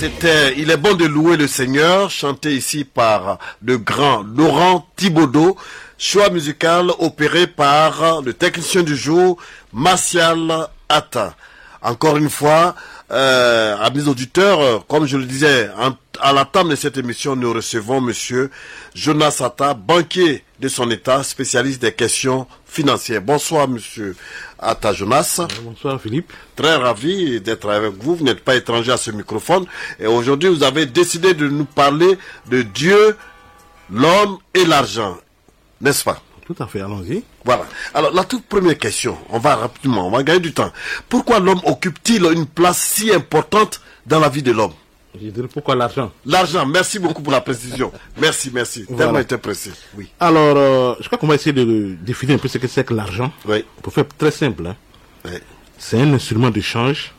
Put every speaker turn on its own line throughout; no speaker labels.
C'était Il est bon de louer le Seigneur, chanté ici par le grand Laurent Thibaudot. Choix musical opéré par le technicien du jour, Martial Atta. Encore une fois, amis auditeurs, comme je le disais, à la table de cette émission, nous recevons monsieur Jonas Atta, banquier de son état, spécialiste des questions financières. Bonsoir monsieur Atta Jonas.
Bonsoir Philippe.
Très ravi d'être avec vous. Vous n'êtes pas étranger à ce microphone. Et aujourd'hui, vous avez décidé de nous parler de Dieu, l'homme et l'argent. N'est-ce pas?
Tout à fait, allons-y.
Voilà. Alors, la toute première question, on va rapidement, on va gagner du temps. Pourquoi l'homme occupe-t-il une place si importante dans la vie de l'homme?
Je dirais pourquoi l'argent.
L'argent, merci beaucoup pour la précision. Merci.
Voilà.
Tellement été précis. Oui.
Alors, je crois qu'on va essayer de définir un peu ce que c'est que l'argent.
Oui.
Pour faire très simple, hein.
Oui.
C'est un instrument d'échange,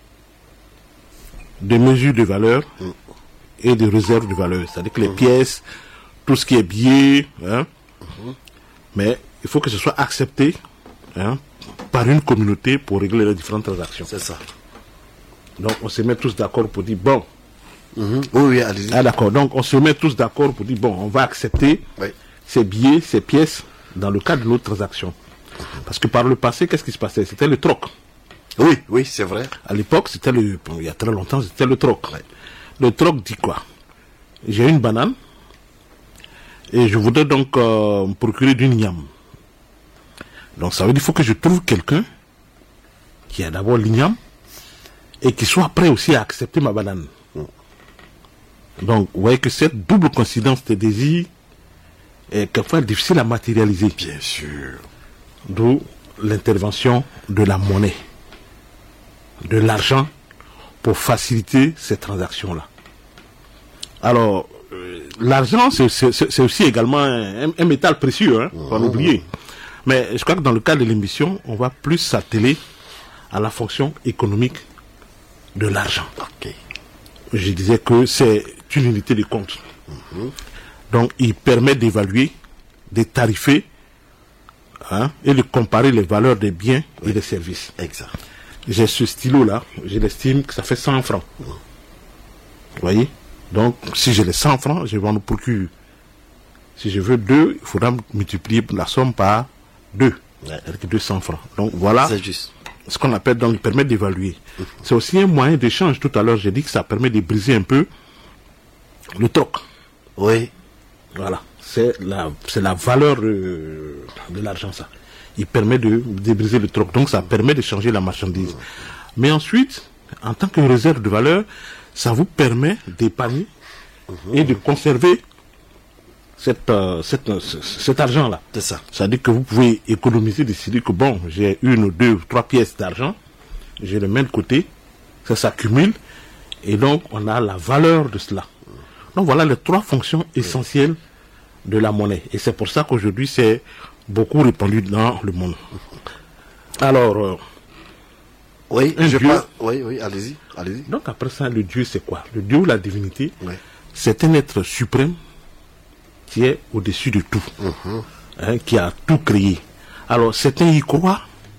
de mesure de valeur et de réserve de valeur. C'est-à-dire que les pièces, tout ce qui est billets, hein, mais il faut que ce soit accepté, hein, par une communauté pour régler les différentes transactions.
C'est ça.
Donc on se met tous d'accord pour dire bon.
Oui, allez-y.
Ah d'accord, donc on se met tous d'accord pour dire bon, on va accepter ces billets, ces pièces dans le cadre de notre transaction. Parce que par le passé, qu'est-ce qui se passait? C'était le troc.
Oui, c'est vrai.
À l'époque, il y a très longtemps, c'était le troc. Le troc dit quoi? J'ai une banane et je voudrais donc me procurer du niam. Donc ça veut dire qu'il faut que je trouve quelqu'un qui a d'abord l'igname et qui soit prêt aussi à accepter ma banane. Donc vous voyez que cette double coïncidence de désir est quelquefois difficile à matérialiser.
Bien sûr.
D'où l'intervention de la monnaie, de l'argent pour faciliter ces transactions-là. Alors, l'argent, c'est aussi également un métal précieux, hein, faut pas l'oublier. Mais je crois que dans le cadre de l'émission, on va plus s'atteler à la fonction économique de l'argent.
Okay.
Je disais que c'est une unité de compte. Donc, il permet d'évaluer, de tarifer, hein, et de comparer les valeurs des biens et des services.
Exact.
J'ai ce stylo-là, je l'estime que ça fait 100 francs. Vous voyez? Donc, si j'ai les 100 francs, je vais en procurer. Si je veux 2, il faudra multiplier la somme par 2. Avec 200 francs. Donc, voilà.
C'est juste.
Ce qu'on appelle, donc, permet d'évaluer. C'est aussi un moyen d'échange. Tout à l'heure, j'ai dit que ça permet de briser un peu le troc.
Oui.
Voilà. C'est la valeur de l'argent, ça. Il permet de briser le troc. Donc, ça permet de changer la marchandise. Mais ensuite, en tant que réserve de valeur, ça vous permet d'épargner et de conserver cet argent-là.
C'est ça.
C'est-à-dire que vous pouvez économiser, décider que bon, j'ai 1 ou 2 ou 3 pièces d'argent, je le mets de côté, ça s'accumule, et donc on a la valeur de cela. Donc voilà les 3 fonctions essentielles de la monnaie. Et c'est pour ça qu'aujourd'hui c'est beaucoup répandu dans le monde. Alors,
oui, allez-y.
Donc après ça, le Dieu c'est quoi? Le Dieu ou la divinité, c'est un être suprême qui est au-dessus de tout, hein, qui a tout créé. Alors certains y croient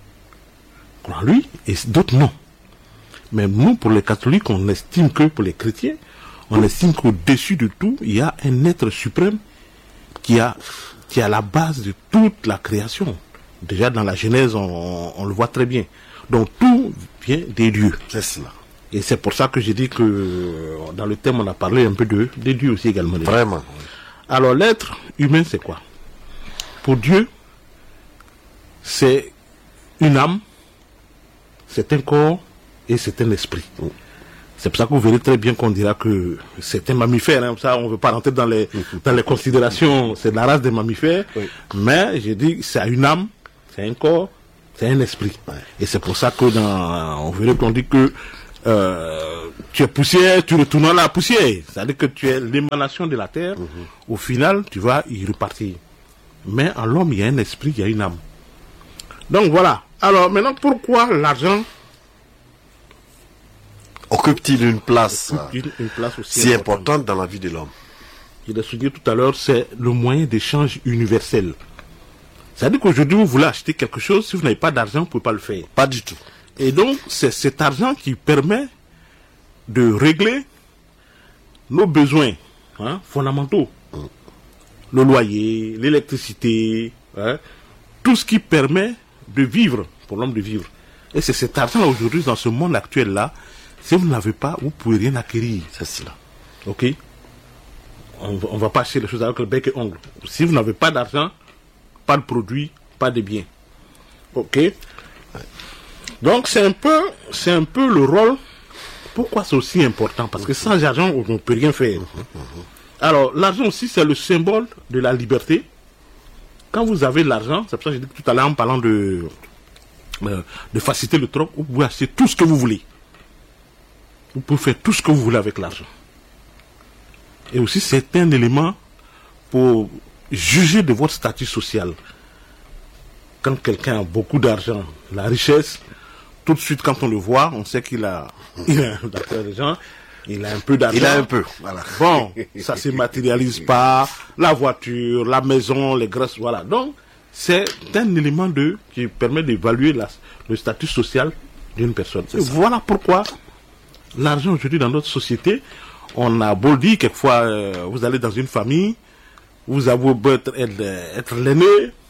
en lui, et d'autres non. Mais nous, pour les catholiques, on estime que, pour les chrétiens, on estime qu'au-dessus de tout, il y a un être suprême qui a la base de toute la création. Déjà dans la Genèse, on le voit très bien. Donc tout vient des dieux.
C'est cela.
Et c'est pour ça que j'ai dit que dans le thème, on a parlé un peu des dieux aussi également.
Vraiment.
Alors l'être humain, c'est quoi? Pour Dieu, c'est une âme, c'est un corps et c'est un esprit. C'est pour ça que vous verrez très bien qu'on dira que c'est un mammifère. Hein. Ça, on ne veut pas rentrer dans les considérations. C'est de la race des mammifères. Mais j'ai dit que c'est une âme, c'est un corps, c'est un esprit. Et c'est pour ça que on verrait qu'on dit que tu es poussière, tu retournes à la poussière. C'est-à-dire que tu es l'émanation de la terre. Au final, tu vas y repartir. Mais en l'homme, il y a un esprit, il y a une âme. Donc voilà. Alors maintenant, pourquoi l'argent
occupe-t-il une place
aussi
si importante dans la vie de l'homme?
Je l'ai souligné tout à l'heure, c'est le moyen d'échange universel. C'est-à-dire qu'aujourd'hui, vous voulez acheter quelque chose, si vous n'avez pas d'argent, vous ne pouvez pas le faire.
Pas du tout.
Et donc, c'est cet argent qui permet de régler nos besoins fondamentaux. Le loyer, l'électricité, tout ce qui permet de vivre, pour l'homme de vivre. Et c'est cet argent aujourd'hui, dans ce monde actuel-là, si vous ne l'avez pas, vous ne pouvez rien acquérir.
C'est cela.
Ok? On ne va pas acheter les choses avec le bec et ongle. Si vous n'avez pas d'argent, pas de produit, pas de biens. Ok? Donc c'est un peu le rôle. Pourquoi c'est aussi important? Parce que sans argent, on ne peut rien faire. Alors, l'argent aussi, c'est le symbole de la liberté. Quand vous avez l'argent, c'est pour ça que j'ai dit tout à l'heure en parlant de faciliter le troc, vous pouvez acheter tout ce que vous voulez. Vous pouvez faire tout ce que vous voulez avec l'argent. Et aussi, c'est un élément pour juger de votre statut social. Quand quelqu'un a beaucoup d'argent, la richesse, tout de suite, quand on le voit, on sait qu'il a d'argent, il a un peu d'argent.
Il a un peu, voilà.
Bon, ça se matérialise pas, la voiture, la maison, les graisses, voilà. Donc, c'est un élément qui permet d'évaluer le statut social d'une personne. Et voilà pourquoi l'argent aujourd'hui dans notre société, on a beau dire quelquefois, vous allez dans une famille, vous avez beau être l'aîné,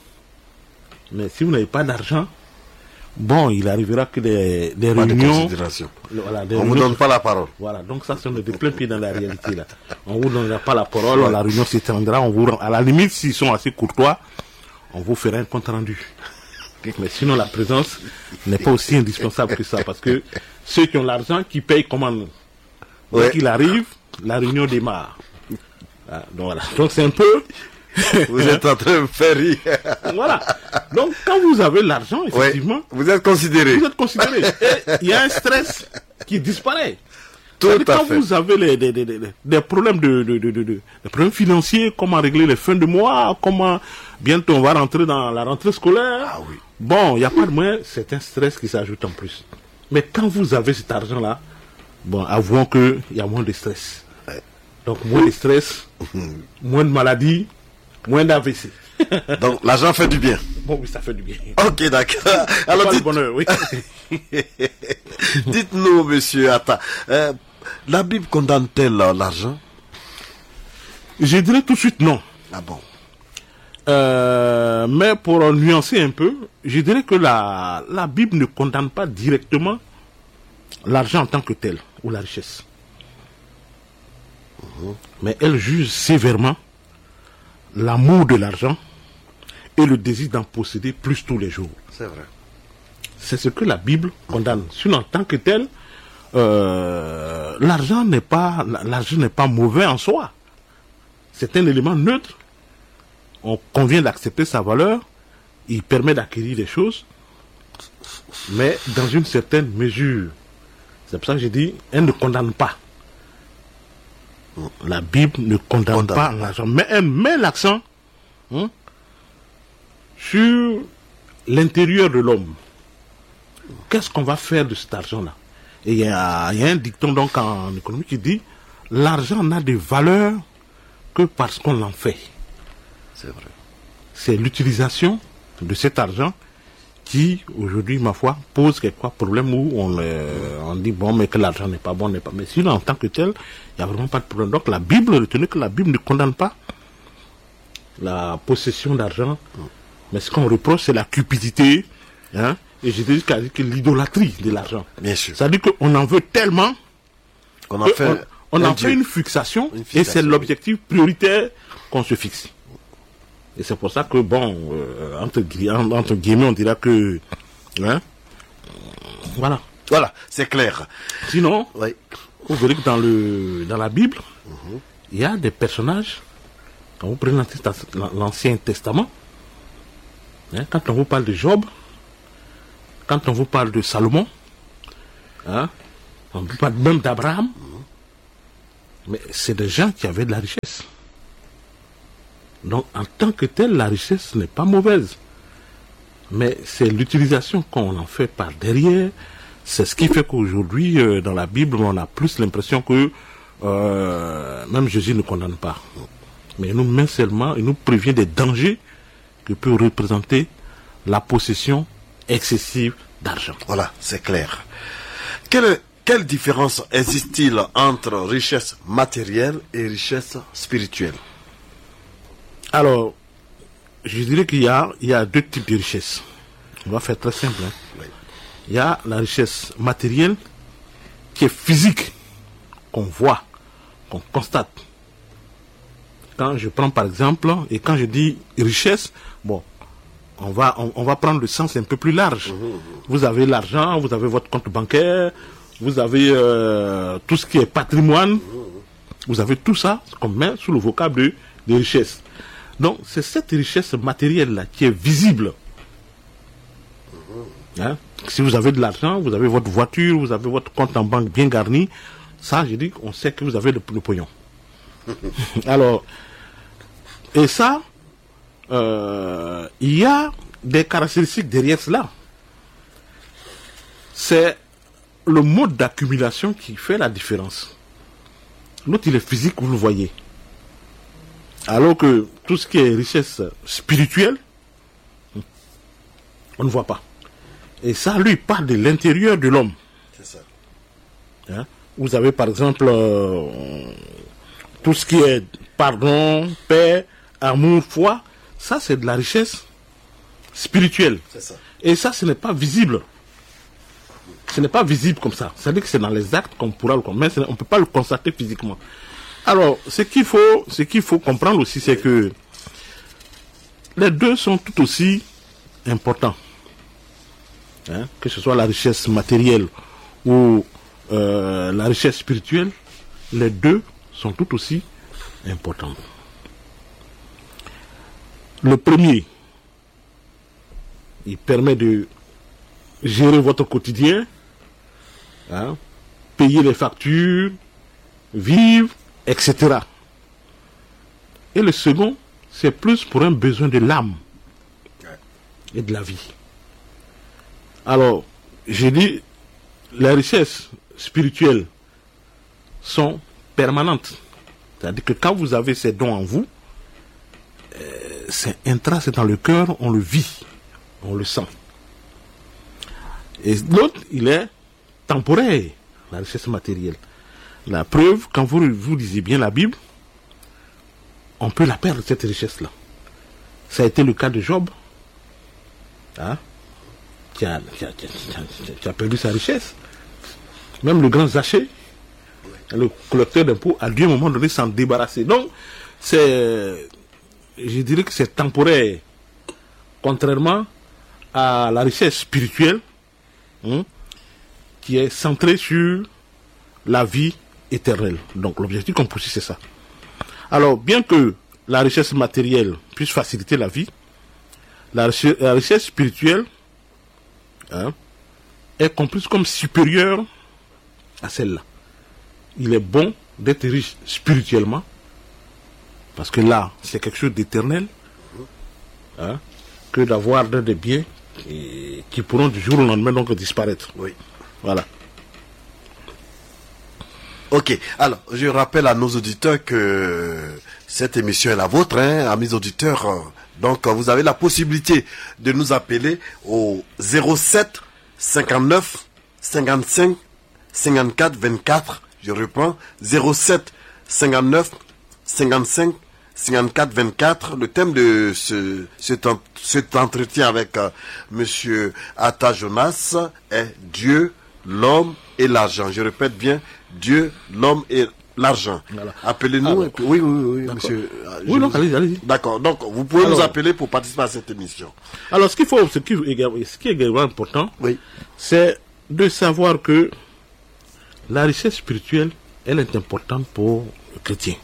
mais si vous n'avez pas d'argent, bon, il arrivera que des réunions...
Voilà, on ne vous donne pas la parole.
Voilà, donc ça, c'est de plein pied dans la réalité. Là. On ne vous donnera pas la parole, la réunion s'étendra, à la limite, s'ils sont assez courtois, on vous fera un compte rendu. Mais sinon, la présence n'est pas aussi indispensable que ça, parce que ceux qui ont l'argent, qui payent commande. Dès qu'il arrive, la réunion démarre. Donc voilà, donc c'est un peu...
Vous êtes en train de me faire rire.
Voilà. Donc, quand vous avez l'argent, effectivement...
Vous êtes considéré.
Vous êtes considéré. Et il y a un stress qui disparaît.
Tout à
quand
fait.
Vous avez des problèmes des problèmes financiers, comment régler les fins de mois, comment... Bientôt, on va rentrer dans la rentrée scolaire.
Ah oui.
Bon, il n'y a pas de moyen, c'est un stress qui s'ajoute en plus. Mais quand vous avez cet argent-là, bon, avouons qu'il y a moins de stress. Donc, moins de stress, moins de maladies, moins d'AVC.
Donc, l'argent fait du bien.
Bon, oui, ça fait du bien.
Ok, d'accord. Alors,
Pas le bonheur, oui.
Dites-nous, monsieur Atta, la Bible condamne-t-elle l'argent?
Je dirais tout de suite non.
Ah bon?
Mais pour nuancer un peu, je dirais que la Bible ne condamne pas directement l'argent en tant que tel, ou la richesse. Mais elle juge sévèrement l'amour de l'argent et le désir d'en posséder plus tous les jours.
C'est vrai.
C'est ce que la Bible condamne. Sinon, en tant que tel, l'argent n'est pas mauvais en soi. C'est un élément neutre. On convient d'accepter sa valeur. Il permet d'acquérir des choses, mais dans une certaine mesure. C'est pour ça que j'ai dit, elle ne condamne pas. La Bible ne condamne pas l'argent, mais elle met l'accent sur l'intérieur de l'homme. Qu'est-ce qu'on va faire de cet argent-là? Et il y a un dicton donc en économie qui dit l'argent n'a de valeur que parce qu'on l'en fait.
C'est vrai.
C'est l'utilisation de cet argent qui, aujourd'hui, ma foi, pose quelques problèmes où on dit, bon, mais que l'argent n'est pas bon, n'est pas... Mais sinon, en tant que tel, il n'y a vraiment pas de problème. Donc, la Bible, retenez que la Bible ne condamne pas la possession d'argent, mais ce qu'on reproche, c'est la cupidité, et je dis que l'idolâtrie de l'argent.
Bien sûr.
C'est-à-dire qu'on en veut tellement
qu'on en fait,
une fixation, et c'est l'objectif prioritaire qu'on se fixe. Et c'est pour ça que, bon, entre guillemets, on dira que... voilà.
Voilà, c'est clair.
Sinon, vous verrez que dans la Bible, il y a des personnages, quand vous prenez l'Ancien Testament, quand on vous parle de Job, quand on vous parle de Salomon, on vous parle même d'Abraham, mais c'est des gens qui avaient de la richesse. Donc, en tant que tel, la richesse n'est pas mauvaise. Mais c'est l'utilisation qu'on en fait par derrière. C'est ce qui fait qu'aujourd'hui, dans la Bible, on a plus l'impression que même Jésus ne condamne pas. Mais il nous met seulement, il nous prévient des dangers que peut représenter la possession excessive d'argent.
Voilà, c'est clair. Quelle est quelle différence existe-t-il entre richesse matérielle et richesse spirituelle?
Alors, je dirais qu'il y a deux types de richesses. On va faire très simple. Hein.
Oui.
Il y a la richesse matérielle qui est physique, qu'on voit, qu'on constate. Quand je prends par exemple, et quand je dis richesse, bon, on va prendre le sens un peu plus large. Vous avez l'argent, vous avez votre compte bancaire, vous avez tout ce qui est patrimoine, vous avez tout ça qu'on met sous le vocable de richesse. Donc c'est cette richesse matérielle-là qui est visible. Hein? Si vous avez de l'argent, vous avez votre voiture, vous avez votre compte en banque bien garni, ça, je dis qu'on sait que vous avez le pognon. Alors, et ça, il y a des caractéristiques derrière cela. C'est le mode d'accumulation qui fait la différence. L'autre, il est physique, vous le voyez. Alors que tout ce qui est richesse spirituelle, on ne voit pas. Et ça, lui, parle de l'intérieur de l'homme.
C'est ça.
Hein? Vous avez par exemple tout ce qui est pardon, paix, amour, foi. Ça, c'est de la richesse spirituelle.
C'est ça.
Et ça, ce n'est pas visible. Ce n'est pas visible comme ça. C'est-à-dire que c'est dans les actes qu'on pourra le comprendre, mais on ne peut pas le constater physiquement. Alors, ce qu'il faut comprendre aussi, c'est que les deux sont tout aussi importants. Hein? Que ce soit la richesse matérielle ou la richesse spirituelle, les deux sont tout aussi importants. Le premier, il permet de gérer votre quotidien, hein, payer les factures, vivre, etc. Et le second, c'est plus pour un besoin de l'âme et de la vie. Alors, j'ai dit, les richesses spirituelles sont permanentes. C'est-à-dire que quand vous avez ces dons en vous, c'est intracé dans le cœur, on le vit, on le sent. Et l'autre, il est temporaire, la richesse matérielle. La preuve, quand vous lisez bien la Bible, on peut la perdre, cette richesse-là. Ça a été le cas de Job, hein, qui a perdu sa richesse. Même le grand Zachée, le collecteur d'impôts, a dû à un moment donné s'en débarrasser. Donc, je dirais que c'est temporaire, contrairement à la richesse spirituelle, hein, qui est centrée sur la vie éternelle. Donc l'objectif qu'on poursuit, c'est ça. Alors, bien que la richesse matérielle puisse faciliter la vie, la richesse spirituelle, hein, est comprise comme supérieure à celle-là. Il est bon d'être riche spirituellement, parce que là, c'est quelque chose d'éternel, hein, que d'avoir des biens qui pourront du jour au lendemain donc disparaître.
Oui.
Voilà.
Ok, alors je rappelle à nos auditeurs que cette émission est la vôtre, hein, amis auditeurs. Donc vous avez la possibilité de nous appeler au 07 59 55 54 24. Je reprends, 07 59 55 54 24. Le thème de cet entretien avec Monsieur Atta Jonas est Dieu, l'homme et l'argent. Je répète bien, Dieu, l'homme et l'argent. Voilà. Appelez-nous.
Alors,
oui, monsieur.
Oui, donc allez-y.
D'accord. Donc, vous pouvez nous appeler pour participer à cette émission.
Alors, ce qui est également important,
oui,
c'est de savoir que la richesse spirituelle, elle est importante pour le chrétien.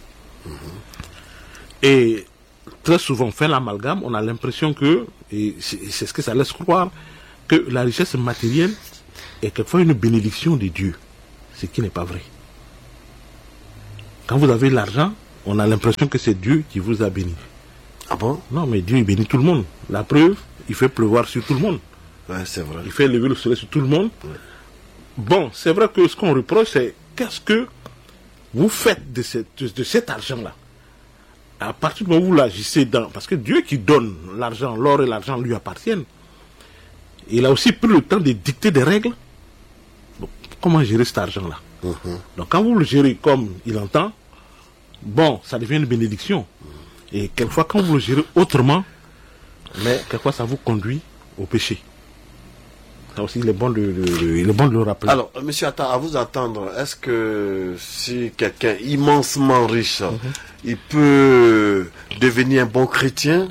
Et très souvent, on fait l'amalgame, on a l'impression que, et c'est ce que ça laisse croire, que la richesse matérielle est quelquefois une bénédiction de Dieu. Ce qui n'est pas vrai. Quand vous avez l'argent, on a l'impression que c'est Dieu qui vous a béni.
Ah bon?
Non, mais Dieu il bénit tout le monde. La preuve, il fait pleuvoir sur tout le monde.
Ouais, c'est vrai.
Il fait lever le soleil sur tout le monde.
Ouais.
Bon, c'est vrai que ce qu'on reproche, c'est qu'est-ce que vous faites de cet argent-là? À partir du moment où vous l'agissez dans... Parce que Dieu qui donne l'argent, l'or et l'argent lui appartiennent. Il a aussi pris le temps de dicter des règles comment gérer cet argent-là. Donc quand vous le gérez comme il entend, bon, ça devient une bénédiction. Et quelquefois, quand vous le gérez autrement, mais quelquefois ça vous conduit au péché. Ça aussi, il est bon de le rappeler.
Alors, monsieur Atta, à vous attendre, est-ce que si quelqu'un immensement riche, il peut devenir un bon chrétien?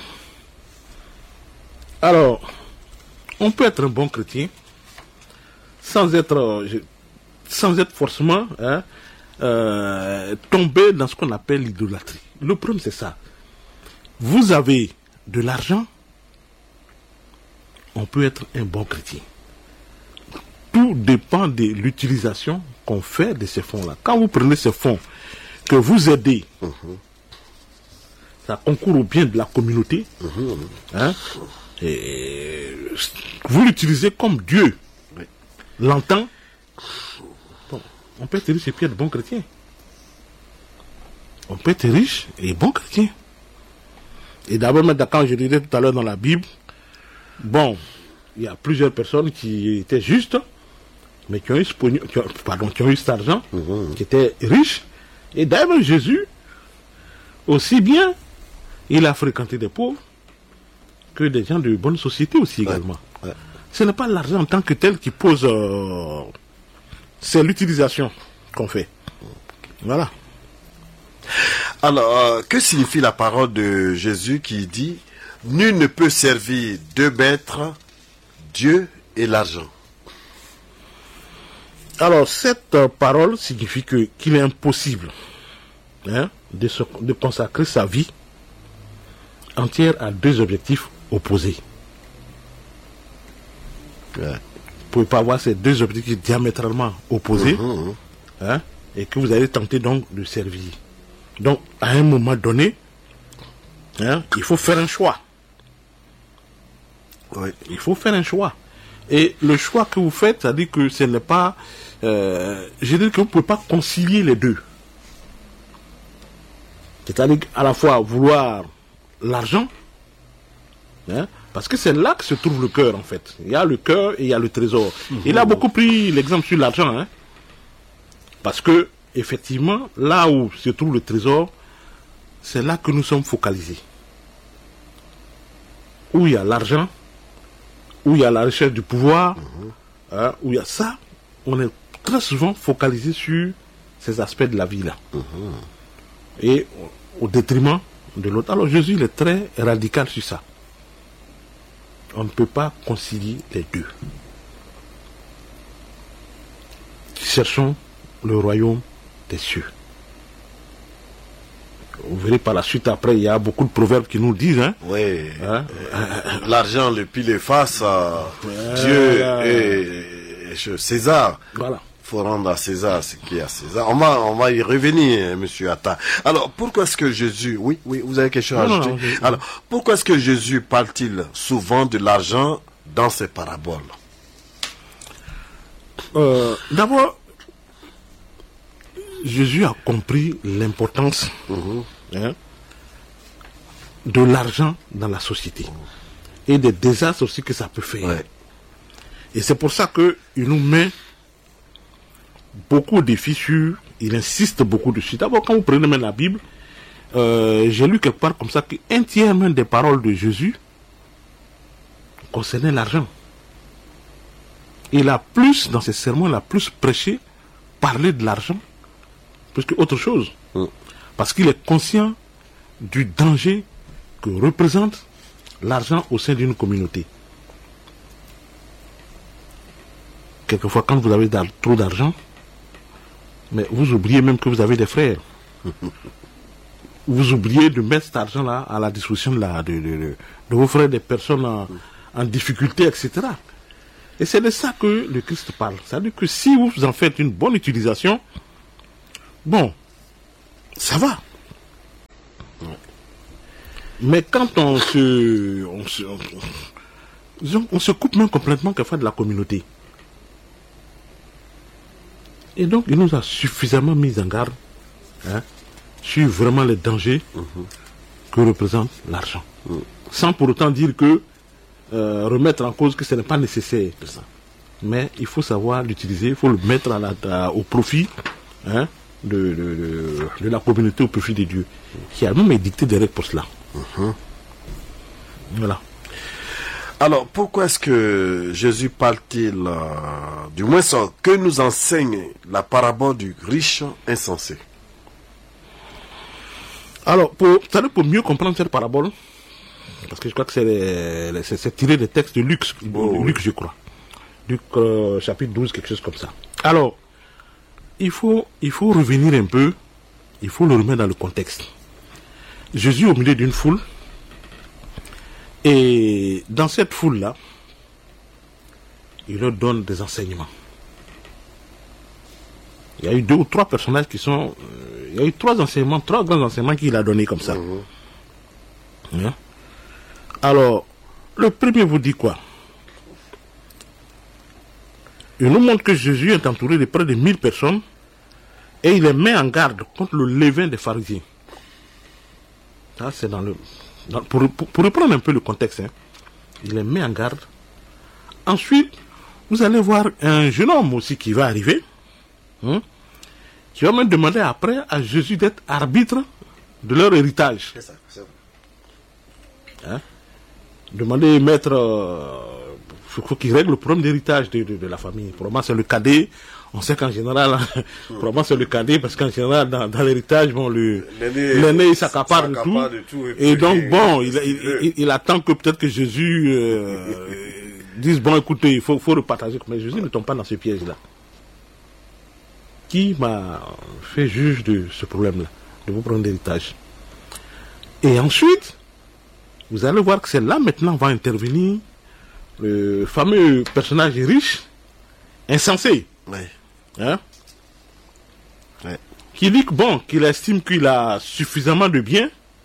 Alors, on peut être un bon chrétien sans être forcément tomber dans ce qu'on appelle l'idolâtrie. Le problème, c'est ça. Vous avez de l'argent, on peut être un bon chrétien. Tout dépend de l'utilisation qu'on fait de ces fonds-là. Quand vous prenez ces fonds, que vous aidez, ça concourt au bien de la communauté, et vous l'utilisez comme Dieu l'entend, bon, on peut être riche et puis être bon chrétien. On peut être riche et bon chrétien. Et d'abord, quand je disais tout à l'heure dans la Bible, bon, il y a plusieurs personnes qui étaient justes, mais qui ont eu cet argent, qui étaient riches. Et d'ailleurs, Jésus, aussi bien, il a fréquenté des pauvres que des gens de bonne société aussi également. Ouais. Ce n'est pas l'argent en tant que tel qui pose... c'est l'utilisation qu'on fait. Voilà.
Alors, que signifie la parole de Jésus qui dit « Nul ne peut servir deux maîtres, Dieu et l'argent ».
Alors, cette parole signifie qu'il est impossible de consacrer sa vie entière à deux objectifs opposés. Ouais. Vous ne pouvez pas avoir ces deux objectifs diamétralement opposés et que vous allez tenter donc de servir. Donc, à un moment donné, il faut faire un choix. Ouais. Il faut faire un choix. Et le choix que vous faites, ça dit que ce n'est pas... je dis que vous ne pouvez pas concilier les deux. C'est-à-dire à la fois vouloir l'argent, parce que c'est là que se trouve le cœur en fait. Il y a le cœur et il y a le trésor. Il a beaucoup pris l'exemple sur l'argent, parce que effectivement, là où se trouve le trésor, c'est là que nous sommes focalisés. Où il y a l'argent, où il y a la recherche du pouvoir, où il y a ça, on est très souvent focalisé sur ces aspects de la vie là. Et au détriment de l'autre. Alors Jésus il est très radical sur ça. On ne peut pas concilier les deux. Cherchons le royaume des cieux. Vous verrez par la suite après, il y a beaucoup de proverbes qui nous disent.
Oui. L'argent, le pile et face, Dieu et César. Voilà. Il faut rendre à César ce qui est à César. On va y revenir, monsieur Atta. Alors, pourquoi est-ce que Jésus... Oui, vous avez quelque chose à ajouter? Alors, pourquoi est-ce que Jésus parle-t-il souvent de l'argent dans ses paraboles?
D'abord, Jésus a compris l'importance de l'argent dans la société et des désastres aussi que ça peut faire. Ouais. Et c'est pour ça qu'il nous met beaucoup de défis sur, il insiste beaucoup dessus. D'abord, quand vous prenez même la Bible, j'ai lu quelque part comme ça qu'un tiers même des paroles de Jésus concernaient l'argent. Il a plus, dans ses sermons, il a plus prêché, parlé de l'argent, plus qu'autre chose. Parce qu'il est conscient du danger que représente l'argent au sein d'une communauté. Quelquefois, quand vous avez trop d'argent, mais vous oubliez même que vous avez des frères. Vous oubliez de mettre cet argent-là à la disposition de vos frères, des personnes en difficulté, etc. Et c'est de ça que le Christ parle. C'est-à-dire que si vous en faites une bonne utilisation, bon, ça va. Mais quand on se coupe même complètement quelquefois de la communauté. Et donc, il nous a suffisamment mis en garde sur vraiment les dangers que représente l'argent. Sans pour autant dire que remettre en cause que ce n'est pas nécessaire. mais il faut savoir l'utiliser, il faut le mettre au profit de la communauté, au profit de Dieu, qui a même édicté des règles pour cela. Voilà.
Alors, pourquoi est-ce que Jésus parle-t-il, du moins que nous enseigne la parabole du riche insensé?
Alors, pour mieux comprendre cette parabole, parce que je crois que c'est tiré des textes de Luc, Luc je crois. Luc chapitre 12, quelque chose comme ça. Alors, il faut revenir un peu, il faut le remettre dans le contexte. Jésus au milieu d'une foule, et dans cette foule-là, il leur donne des enseignements. Il y a eu 2 ou 3 personnages qui sont... il y a eu 3 grands enseignements qu'il a donnés comme ça. Alors, le premier vous dit quoi? Il nous montre que Jésus est entouré de près de 1000 personnes et il les met en garde contre le levain des pharisiens. Ça, c'est pour reprendre un peu le contexte, il les met en garde. Ensuite, vous allez voir un jeune homme aussi qui va arriver, qui va même demander après à Jésus d'être arbitre de leur héritage.
C'est ça, c'est
vrai. Demander, maître, faut qu'il règle le problème d'héritage de la famille. Probablement c'est le cadet. On sait qu'en général, probablement c'est le cadet, parce qu'en général, dans l'héritage, bon, l'aîné il s'accapare de tout. Et donc, bon, il attend que peut-être que Jésus dise, bon, écoutez, il faut le partager. Mais Jésus ne tombe pas dans ce piège-là. Qui m'a fait juge de ce problème-là, de vos problèmes d'héritage? Et ensuite, vous allez voir que c'est là maintenant va intervenir le fameux personnage riche, insensé.
Ouais.
Qui dit que bon, qu'il estime qu'il a suffisamment de biens,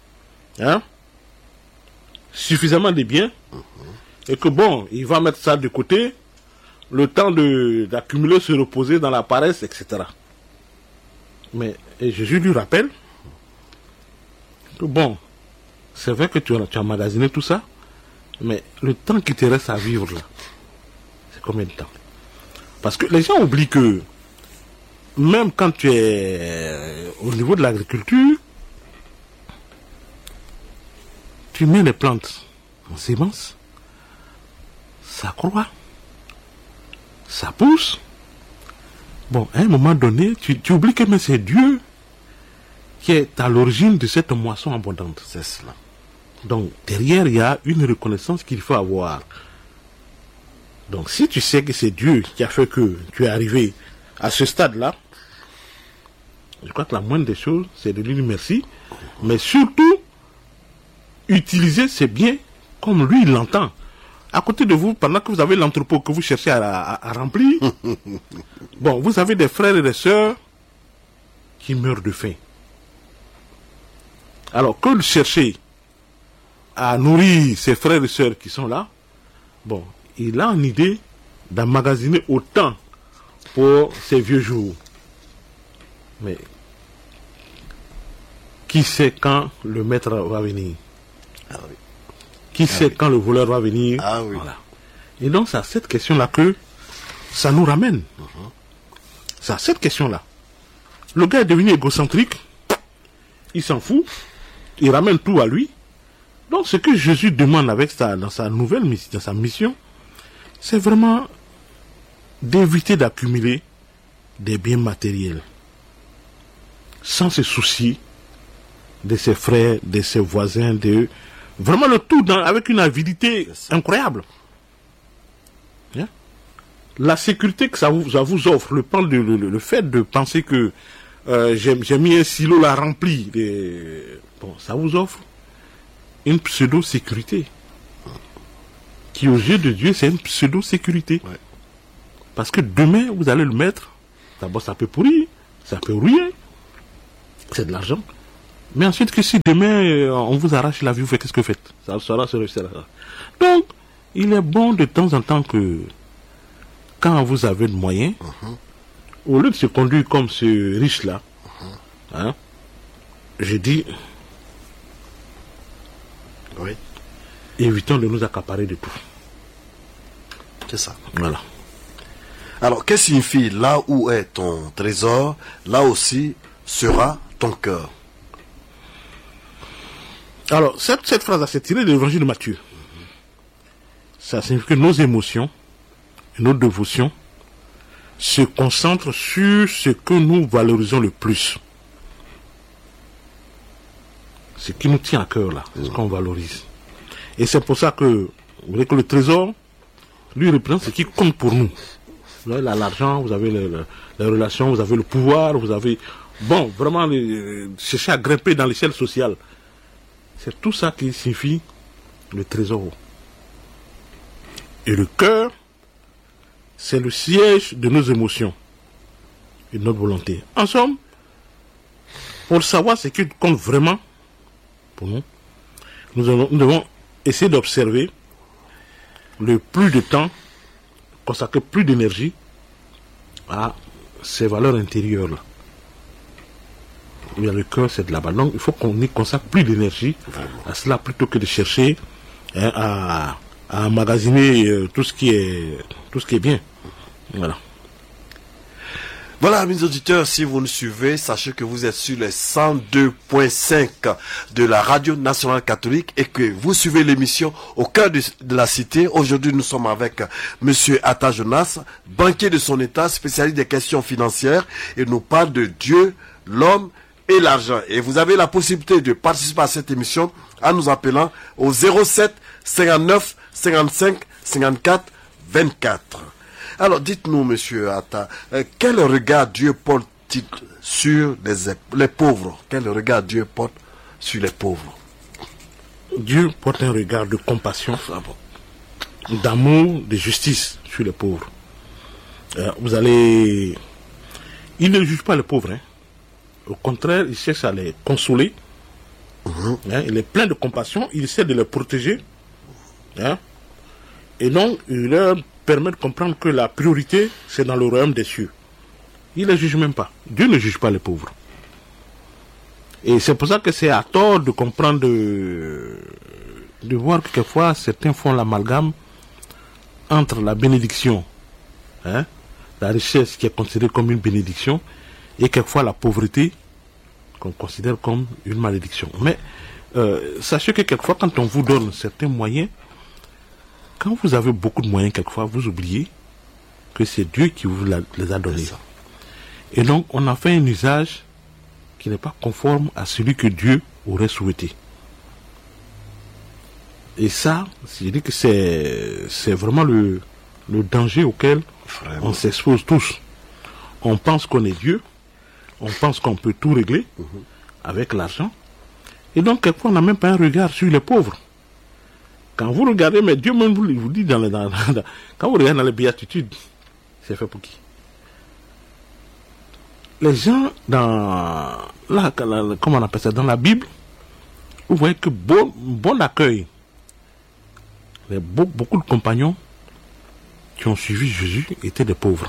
et que bon, il va mettre ça de côté, le temps d'accumuler, se reposer dans la paresse, etc. Mais Jésus lui rappelle que bon, c'est vrai que tu as emmagasiné tout ça, mais le temps qui te reste à vivre là, c'est combien de temps? Parce que les gens oublient que même quand tu es au niveau de l'agriculture, tu mets les plantes en sémence, ça croît, ça pousse. Bon, à un moment donné, tu oublies que mais c'est Dieu qui est à l'origine de cette moisson abondante.
C'est cela.
Donc, derrière, il y a une reconnaissance qu'il faut avoir. Donc, si tu sais que c'est Dieu qui a fait que tu es arrivé à ce stade-là, je crois que la moindre des choses, c'est de lui dire merci, mais surtout, utiliser ces biens comme lui, il l'entend. À côté de vous, pendant que vous avez l'entrepôt que vous cherchez à remplir, bon, vous avez des frères et des sœurs qui meurent de faim. Alors, que de chercher à nourrir ses frères et sœurs qui sont là, bon, il a une idée d'emmagasiner autant pour ses vieux jours. Mais qui sait quand le maître va venir?
Ah oui.
Qui sait quand le voleur va venir?
Ah oui.
Voilà. Et donc, c'est à cette question-là que ça nous ramène. C'est à cette question-là. Le gars est devenu égocentrique, il s'en fout, il ramène tout à lui. Donc, ce que Jésus demande dans sa nouvelle mission, dans sa mission, c'est vraiment d'éviter d'accumuler des biens matériels sans se soucier de ses frères, de ses voisins, vraiment le tout avec une avidité incroyable. La sécurité que ça vous offre, le fait de penser que j'ai mis un silo là rempli, bon, ça vous offre une pseudo-sécurité qui, aux yeux de Dieu, c'est une pseudo-sécurité.
Ouais.
Parce que demain, vous allez le mettre, d'abord ça peut pourrir, ça peut rouiller, c'est de l'argent. Mais ensuite, que si demain, on vous arrache la vie, vous faites qu'est-ce que vous faites? Ça sera. Donc, il est bon de temps en temps que, quand vous avez de moyens, au lieu de se conduire comme ce riche-là, je dis,
oui,
évitons de nous accaparer de tout.
c'est ça.
Voilà.
Alors, qu'est-ce que signifie là où est ton trésor, là aussi sera ton cœur?
Alors, cette phrase-là, c'est tirée de l'évangile de Matthieu. Ça signifie que nos émotions, nos dévotions se concentrent sur ce que nous valorisons le plus. Ce qui nous tient à cœur, là, ce qu'on valorise. Et c'est pour ça que, vous voyez que le trésor, lui, représente ce qui compte pour nous. Vous avez l'argent, vous avez les relations, vous avez le pouvoir, vous avez... Bon, vraiment, chercher à grimper dans l'échelle sociale. C'est tout ça qui signifie le trésor. Et le cœur, c'est le siège de nos émotions et de notre volonté. En somme, pour savoir ce qui compte vraiment pour nous, nous devons essayer d'observer le plus de temps, consacrer plus d'énergie à ces valeurs intérieures-là. Le cœur, c'est de la balle. Donc, il faut qu'on y consacre plus d'énergie à cela plutôt que de chercher à emmagasiner tout ce qui est bien. Voilà.
Voilà, mes auditeurs, si vous nous suivez, sachez que vous êtes sur les 102.5 de la Radio Nationale Catholique et que vous suivez l'émission au cœur de la cité. Aujourd'hui, nous sommes avec Monsieur Atta Jonas, banquier de son état, spécialiste des questions financières, et nous parle de Dieu, l'homme et l'argent. Et vous avez la possibilité de participer à cette émission en nous appelant au 07 59 55 54 24. Alors, dites-nous, Monsieur Atta, quel regard Dieu porte sur les pauvres? Quel regard Dieu porte sur les pauvres?
Dieu porte un regard de compassion, d'amour, de justice sur les pauvres. Il ne juge pas les pauvres, hein. Au contraire, il cherche à les consoler. Il est plein de compassion, il essaie de les protéger. Et donc, il leur permet de comprendre que la priorité, c'est dans le royaume des cieux. Il ne les juge même pas. Dieu ne juge pas les pauvres. Et c'est pour ça que c'est à tort de comprendre, de voir que quelquefois, certains font l'amalgame entre la bénédiction, la richesse qui est considérée comme une bénédiction, et quelquefois la pauvreté qu'on considère comme une malédiction. Mais sachez que quelquefois, quand on vous donne certains moyens, quand vous avez beaucoup de moyens, quelquefois, vous oubliez que c'est Dieu qui vous les a donnés. Et donc, on a fait un usage qui n'est pas conforme à celui que Dieu aurait souhaité. Et ça, je dis que c'est vraiment le danger auquel on s'expose tous. On pense qu'on est Dieu, on pense qu'on peut tout régler avec l'argent. Et donc, quelquefois, on n'a même pas un regard sur les pauvres. Quand vous regardez, mais Dieu même vous dit quand vous regardez dans les béatitudes, c'est fait pour qui? Les gens comment on appelle ça, dans la Bible, vous voyez que bon accueil. Beaucoup de compagnons qui ont suivi Jésus étaient des pauvres.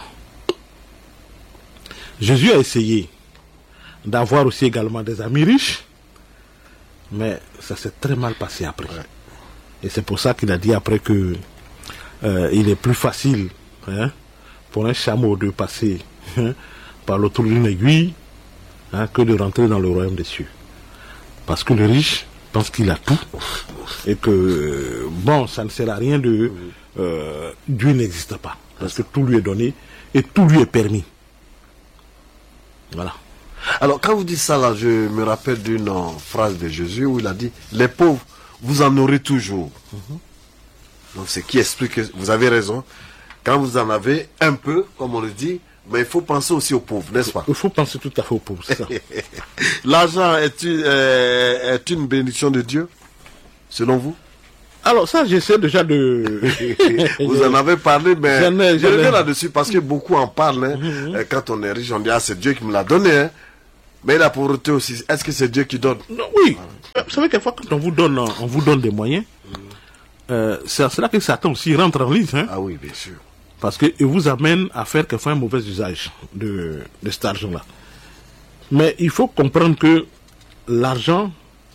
Jésus a essayé d'avoir aussi également des amis riches, mais ça s'est très mal passé après. Et c'est pour ça qu'il a dit après que il est plus facile pour un chameau de passer par l'autour d'une aiguille que de rentrer dans le royaume des cieux. Parce que le riche pense qu'il a tout et que ça ne sert à rien de... Dieu n'existe pas. Parce que tout lui est donné et tout lui est permis. Voilà.
Alors, quand vous dites ça, là, je me rappelle d'une phrase de Jésus où il a dit « Les pauvres, vous en aurez toujours. Donc, ce qui explique que vous avez raison. Quand vous en avez un peu, comme on le dit, mais il faut penser aussi aux pauvres, n'est-ce pas?
Il faut penser tout à fait aux pauvres, c'est ça.
L'argent est une bénédiction de Dieu, selon vous?
Alors ça, j'essaie déjà de...
Vous en avez parlé, mais je reviens là-dessus parce que beaucoup en parlent. Quand on est riche, on dit « Ah, c'est Dieu qui me l'a donné. » Mais la pauvreté aussi, est-ce que c'est Dieu qui donne?
Non, oui. Vous savez, quelquefois, quand on vous donne des moyens, c'est à cela que Satan aussi rentre en ligne.
Ah oui, bien sûr.
Parce qu'il vous amène à faire quelquefois un mauvais usage de cet argent-là. Mais il faut comprendre que l'argent,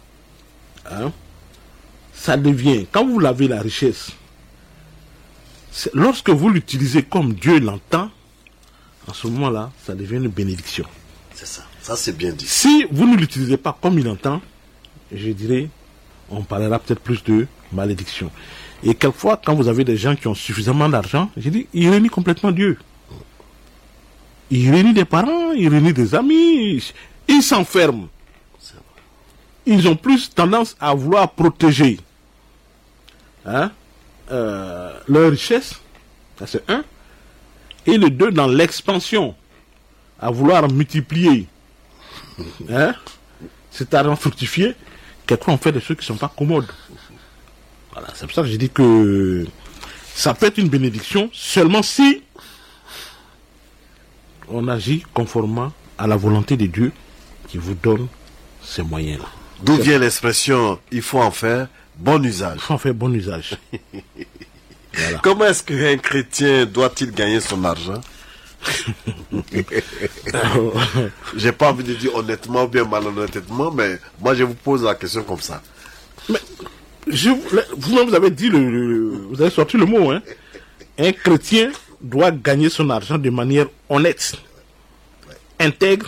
ça devient, quand vous avez la richesse, lorsque vous l'utilisez comme Dieu l'entend, en ce moment-là, ça devient une bénédiction.
C'est ça. Ça, c'est bien dit.
Si vous ne l'utilisez pas comme il entend, je dirais, on parlera peut-être plus de malédiction. Et quelquefois, quand vous avez des gens qui ont suffisamment d'argent, je dis, ils réunissent complètement Dieu. Ils réunissent des parents, ils réunissent des amis, ils s'enferment. Ils ont plus tendance à vouloir protéger leur richesse, ça c'est un. Et le deux, dans l'expansion, à vouloir multiplier cet argent fructifié, quelquefois on fait des choses qui ne sont pas commodes. Voilà, c'est pour ça que je dis que ça peut être une bénédiction seulement si on agit conformément à la volonté de Dieu qui vous donne ces moyens-là.
D'où vient l'expression « il faut en faire bon usage ».
Il faut en faire bon usage. Voilà.
Comment est-ce qu'un chrétien doit-il gagner son argent? J'ai pas envie de dire honnêtement ou bien malhonnêtement, mais moi je vous pose la question comme ça.
Mais vous-même vous avez dit vous avez sorti le mot, hein. Un chrétien doit gagner son argent de manière honnête, intègre,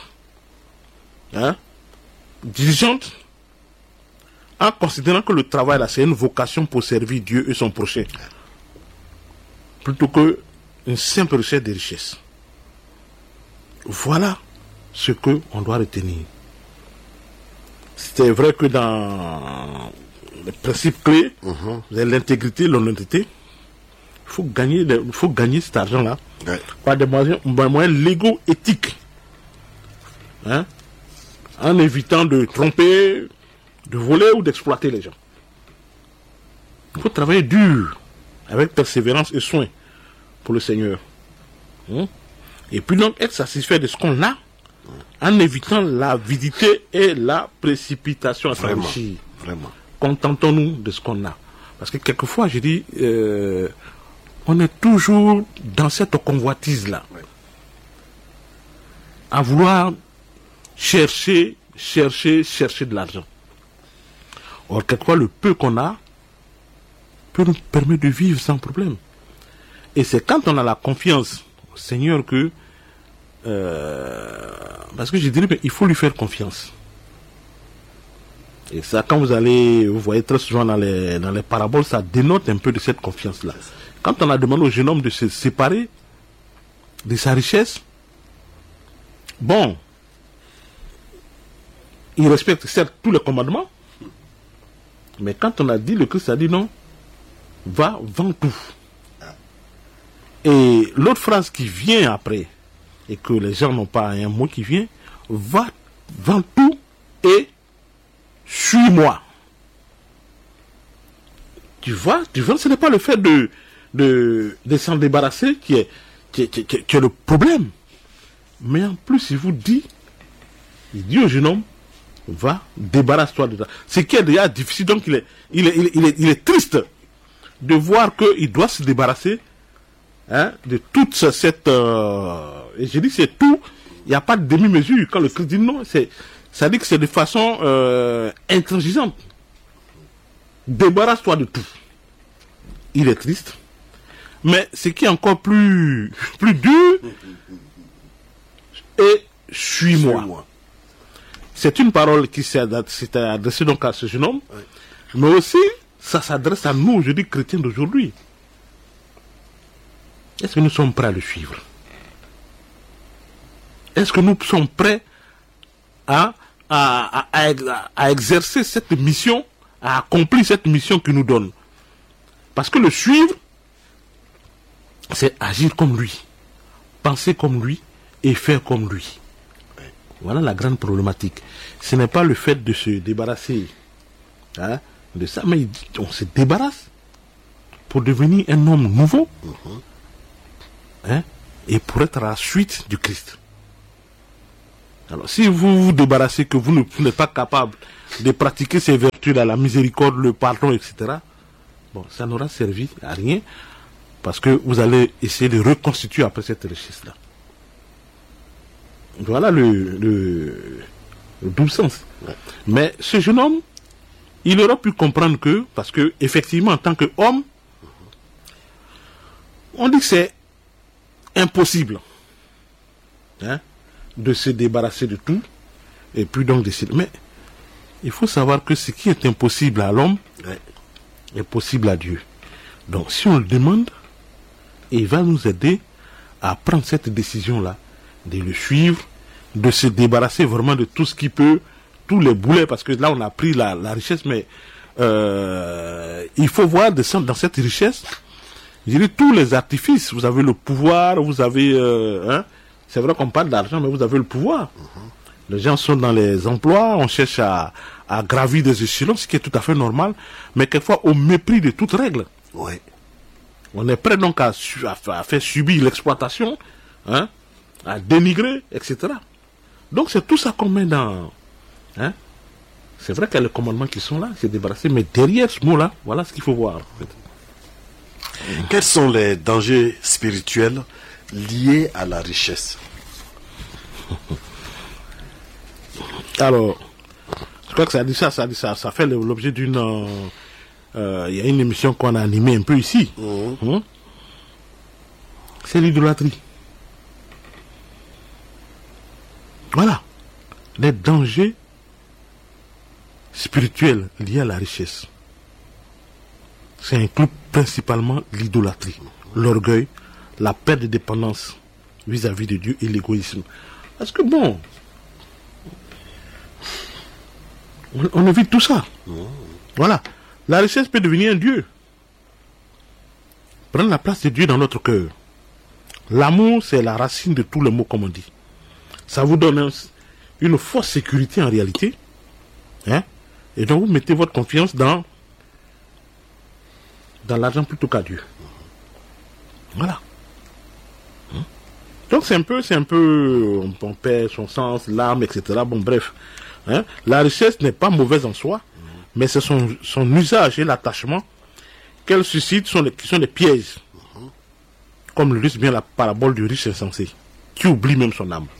diligente, en considérant que le travail là c'est une vocation pour servir Dieu et son prochain, plutôt que une simple recherche de richesse. Voilà ce que on doit retenir. C'est vrai que dans les principes clés, vous avez l'intégrité, l'honnêteté. Il faut gagner cet argent-là par des moyens légaux, éthiques, en évitant de tromper, de voler ou d'exploiter les gens. Il faut travailler dur, avec persévérance et soin pour le Seigneur. Et puis donc être satisfait de ce qu'on a, en évitant l'avidité et la précipitation à s'enrichir.
Vraiment.
Contentons-nous de ce qu'on a. Parce que quelquefois, je dis, on est toujours dans cette convoitise-là. Oui. À vouloir chercher de l'argent. Or, quelquefois, le peu qu'on a peut nous permettre de vivre sans problème. Et c'est quand on a la confiance au Seigneur que... parce que je dirais, mais il faut lui faire confiance. Et ça, quand vous voyez très souvent dans les paraboles, ça dénote un peu de cette confiance-là. Quand on a demandé au jeune homme de se séparer de sa richesse, bon, il respecte certes tous les commandements, mais quand on a dit, le Christ a dit non, va, vends tout. Et l'autre phrase qui vient après, et que les gens n'ont pas un mot qui vient, va, vends tout et suis-moi. Tu vois, ce n'est pas le fait de s'en débarrasser qui est le problème. Mais en plus, il dit au jeune homme, va, débarrasse-toi de ça. Ce qui est déjà difficile, donc il est triste de voir qu'il doit se débarrasser de toute cette... et je dis c'est tout, il n'y a pas de demi-mesure. Quand le Christ dit non, ça dit que c'est de façon intransigeante. Débarrasse-toi de tout. Il est triste. Mais ce qui est encore plus dur, et suis-moi. C'est une parole qui s'est adressée donc à ce jeune homme, oui. Mais aussi, ça s'adresse à nous, je dis chrétiens d'aujourd'hui. Est-ce que nous sommes prêts à le suivre? Est-ce que nous sommes prêts à exercer cette mission, à accomplir cette mission qu'il nous donne? Parce que le suivre, c'est agir comme lui, penser comme lui et faire comme lui. Voilà la grande problématique. Ce n'est pas le fait de se débarrasser de ça, mais on se débarrasse pour devenir un homme nouveau et pour être à la suite du Christ. Alors, si vous vous débarrassez, que vous n'êtes pas capable de pratiquer ces vertus-là, la miséricorde, le pardon, etc., bon, ça n'aura servi à rien, parce que vous allez essayer de reconstituer après cette richesse-là. Voilà le double sens. Ouais. Mais ce jeune homme, il aurait pu comprendre que, parce que effectivement, en tant qu'homme, on dit que c'est impossible hein, de se débarrasser de tout, et puis donc décider. Mais il faut savoir que ce qui est impossible à l'homme est possible à Dieu. Donc si on le demande, il va nous aider à prendre cette décision-là, de le suivre, de se débarrasser vraiment de tout ce qui peut, tous les boulets, parce que là on a pris la richesse, mais il faut voir dans cette richesse, je dirais, tous les artifices. Vous avez le pouvoir, vous avez... c'est vrai qu'on parle d'argent, mais vous avez le pouvoir. Les gens sont dans les emplois, on cherche à gravir des échelons, ce qui est tout à fait normal, mais quelquefois au mépris de toute règle.
Oui.
On est prêt donc à faire subir l'exploitation, hein, à dénigrer, etc. Donc c'est tout ça qu'on met dans... Hein. C'est vrai qu'il y a les commandements qui sont là, c'est débarrassé, mais derrière ce mot-là, voilà ce qu'il faut voir. En fait.
Quels sont les dangers spirituels liés à la richesse?
Alors, je crois que ça dit ça fait l'objet d'une... il y a une émission qu'on a animée un peu ici. C'est l'idolâtrie. Voilà. Les dangers spirituels liés à la richesse. Ça inclut principalement l'idolâtrie, l'orgueil, la perte de dépendance vis-à-vis de Dieu et l'égoïsme. Parce que bon, on évite tout ça. Voilà. La richesse peut devenir un Dieu. Prendre la place de Dieu dans notre cœur. L'amour, c'est la racine de tous les mots, comme on dit. Ça vous donne une fausse sécurité en réalité. Hein? Et donc vous mettez votre confiance dans l'argent plutôt qu'à Dieu. Voilà. Donc c'est un peu, on perd son sens, l'âme, etc. Bon, bref. Hein? La richesse n'est pas mauvaise en soi, mais c'est son usage et l'attachement qu'elle suscite qui sont des pièges. Comme le risque bien la parabole du riche insensé, qui oublie même son âme.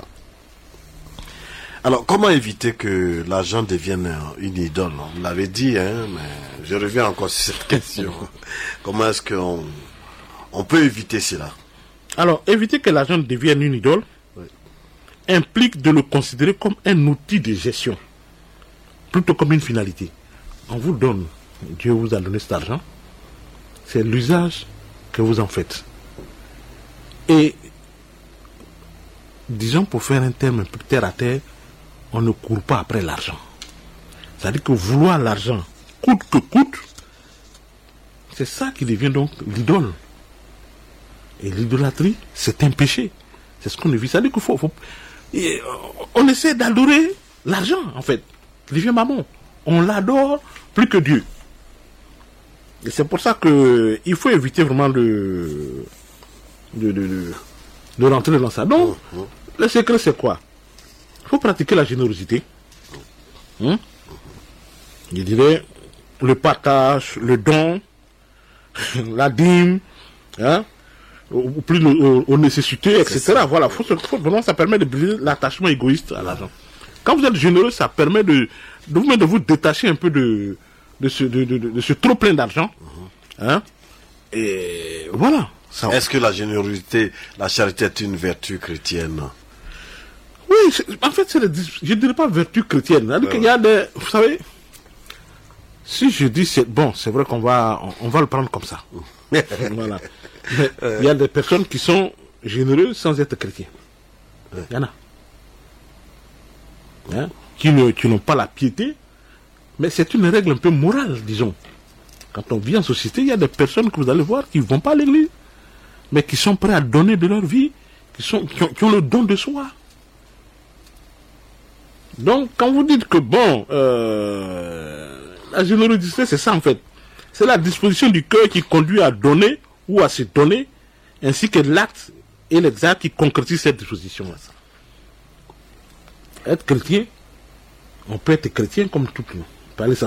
Alors, comment éviter que l'argent devienne une idole? Vous l'avez dit, hein, mais je reviens encore sur cette question. Comment est-ce qu'on peut éviter cela? Alors,
éviter que l'argent devienne une idole implique de le considérer comme un outil de gestion, plutôt comme une finalité. On vous donne, Dieu vous a donné cet argent, c'est l'usage que vous en faites. Et, disons pour faire un terme un peu terre à terre, on ne court pas après l'argent. C'est-à-dire que vouloir l'argent coûte que coûte, c'est ça qui devient donc l'idole. Et l'idolâtrie, c'est un péché. C'est ce qu'on vit. C'est-à-dire qu'il faut... On essaie d'adorer l'argent, en fait. Il devient maman. On l'adore plus que Dieu. Et c'est pour ça qu'il faut éviter vraiment de rentrer dans ça. Donc, le secret, c'est quoi? Il faut pratiquer la générosité. Je dirais le partage, le don, la dîme, hein, plus aux nécessités, etc. Voilà, vraiment, ça permet de briser l'attachement égoïste à l'argent. Quand vous êtes généreux, ça permet de vous détacher un peu de ce trop plein d'argent. Hein, et voilà.
Est-ce que la générosité, la charité est une vertu chrétienne?
Oui, en fait, je ne dirais pas vertu chrétienne. C'est-à-dire qu'il y a des... Vous savez, si je dis c'est bon, c'est vrai qu'on va le prendre comme ça. Voilà. Mais il y a des personnes qui sont généreuses sans être chrétiens. Il y en a. Hein? Qui n'ont pas la piété, mais c'est une règle un peu morale, disons. Quand on vit en société, il y a des personnes que vous allez voir qui ne vont pas à l'église, mais qui sont prêts à donner de leur vie, qui ont le don de soi. Donc, quand vous dites que, bon, la générosité, c'est ça en fait. C'est la disposition du cœur qui conduit à donner ou à se donner, ainsi que l'acte et l'exact qui concrétise cette disposition-là. Être chrétien, on peut être chrétien comme tout le monde.